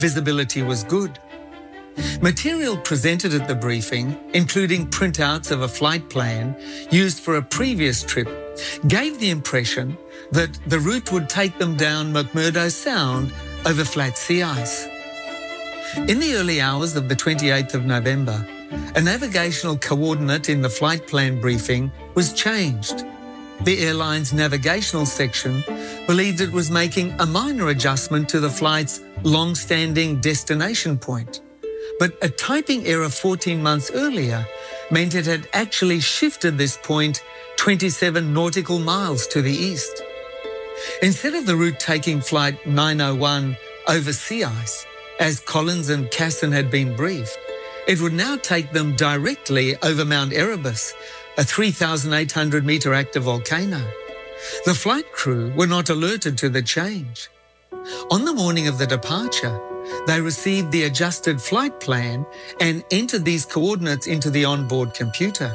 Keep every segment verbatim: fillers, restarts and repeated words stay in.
visibility was good. Material presented at the briefing, including printouts of a flight plan used for a previous trip, gave the impression that the route would take them down McMurdo Sound over flat sea ice. In the early hours of the twenty-eighth of November, a navigational coordinate in the flight plan briefing was changed. The airline's navigational section believed it was making a minor adjustment to the flight's long-standing destination point, but a typing error fourteen months earlier meant it had actually shifted this point twenty-seven nautical miles to the east. Instead of the route taking flight nine oh one over sea ice, as Collins and Casson had been briefed, it would now take them directly over Mount Erebus, a three thousand eight hundred metre active volcano. The flight crew were not alerted to the change. On the morning of the departure, they received the adjusted flight plan and entered these coordinates into the onboard computer.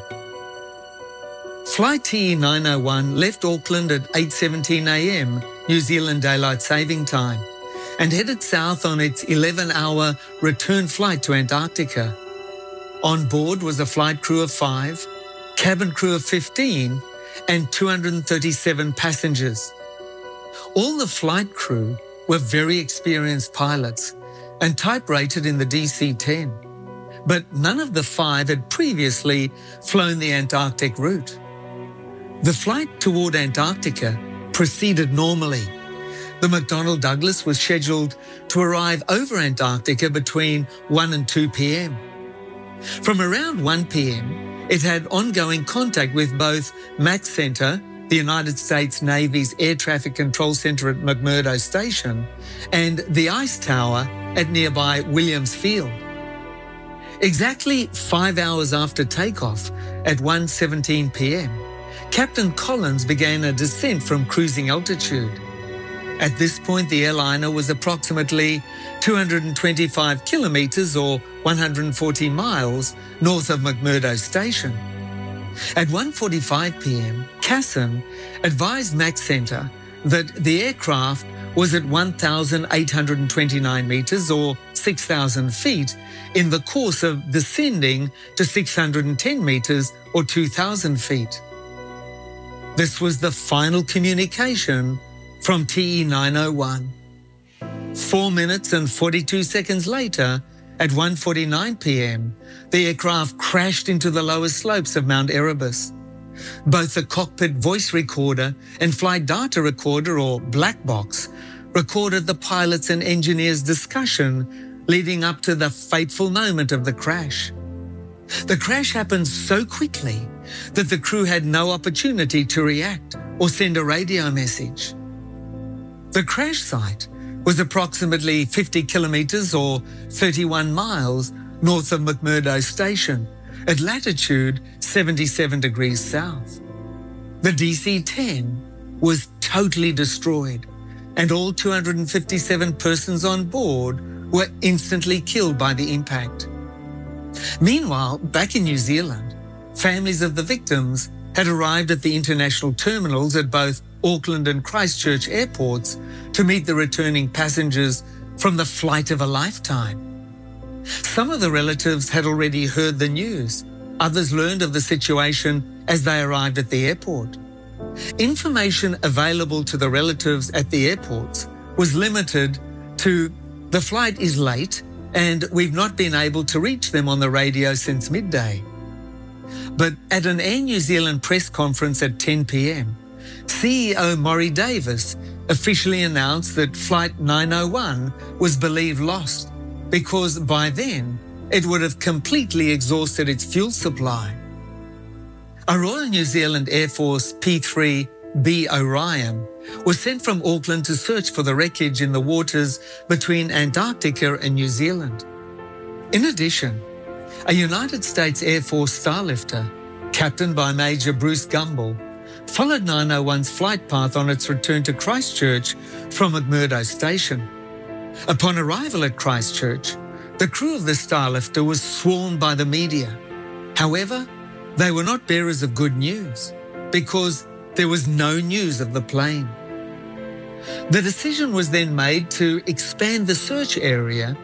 Flight T E nine oh one left Auckland at eight seventeen a m New Zealand Daylight Saving Time and headed south on its eleven hour return flight to Antarctica. On board was a flight crew of five, cabin crew of fifteen, and two hundred thirty-seven passengers. All the flight crew were very experienced pilots and type-rated in the D C ten, but none of the five had previously flown the Antarctic route. The flight toward Antarctica proceeded normally. The McDonnell Douglas was scheduled to arrive over Antarctica between one and two p m From around one p m, it had ongoing contact with both MAC Center, the United States Navy's Air Traffic Control Center at McMurdo Station, and the Ice Tower at nearby Williams Field. Exactly five hours after takeoff, at one seventeen p m, Captain Collins began a descent from cruising altitude. At this point, the airliner was approximately two hundred twenty-five kilometres or one hundred forty miles north of McMurdo Station. At one forty-five p m, Casson advised MAC Center that the aircraft was at one thousand eight hundred twenty-nine metres or six thousand feet in the course of descending to six hundred ten metres or two thousand feet. This was the final communication from T E nine oh one. Four minutes and forty-two seconds later, at one forty-nine p m, the aircraft crashed into the lower slopes of Mount Erebus. Both the cockpit voice recorder and flight data recorder, or black box, recorded the pilots' and engineers' discussion leading up to the fateful moment of the crash. The crash happened so quickly that the crew had no opportunity to react or send a radio message. The crash site was approximately fifty kilometres or thirty-one miles north of McMurdo Station at latitude seventy-seven degrees south. The D C ten was totally destroyed and all two hundred fifty-seven persons on board were instantly killed by the impact. Meanwhile, back in New Zealand, families of the victims had arrived at the international terminals at both Auckland and Christchurch airports to meet the returning passengers from the flight of a lifetime. Some of the relatives had already heard the news. Others learned of the situation as they arrived at the airport. Information available to the relatives at the airports was limited to "the flight is late and we've not been able to reach them on the radio since midday." But at an Air New Zealand press conference at ten p m, C E O Maury Davis officially announced that Flight nine oh one was believed lost because by then it would have completely exhausted its fuel supply. A Royal New Zealand Air Force P three B Orion was sent from Auckland to search for the wreckage in the waters between Antarctica and New Zealand. In addition, a United States Air Force Starlifter, captained by Major Bruce Gumbel, followed nine oh one's flight path on its return to Christchurch from McMurdo Station. Upon arrival at Christchurch, the crew of the Starlifter was swarmed by the media. However, they were not bearers of good news because there was no news of the plane. The decision was then made to expand the search area